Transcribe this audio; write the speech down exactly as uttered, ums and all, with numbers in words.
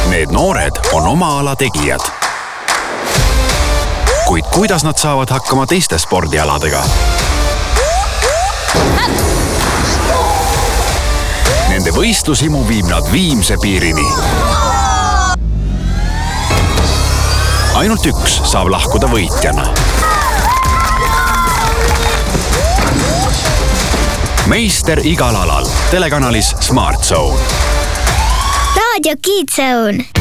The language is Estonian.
Need noored on oma ala tegijad. Kuid kuidas nad saavad hakkama teiste spordialadega? Nende võistlushimu viib nad viimse piirini. Ainult üks saab lahkuda võitjana. Meister igal alal. Telekanalis Smart Zone. Raadio Kids Zone.